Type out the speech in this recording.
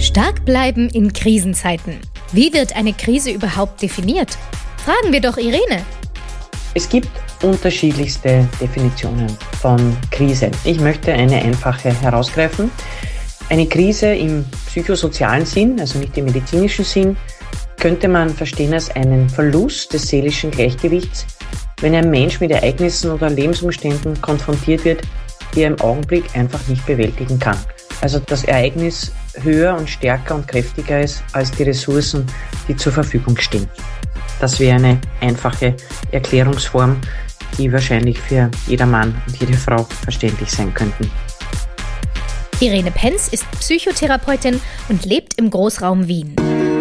Stark bleiben in Krisenzeiten. Wie wird eine Krise überhaupt definiert? Fragen wir doch Irene. Es gibt unterschiedlichste Definitionen von Krise. Ich möchte eine einfache herausgreifen. Eine Krise im psychosozialen Sinn, also nicht im medizinischen Sinn, könnte man verstehen als einen Verlust des seelischen Gleichgewichts, wenn ein Mensch mit Ereignissen oder Lebensumständen konfrontiert wird, die er im Augenblick einfach nicht bewältigen kann. Also das Ereignis höher und stärker und kräftiger ist als die Ressourcen, die zur Verfügung stehen. Das wäre eine einfache Erklärungsform, die wahrscheinlich für jeder Mann und jede Frau verständlich sein könnten. Irene Penz ist Psychotherapeutin und lebt im Großraum Wien.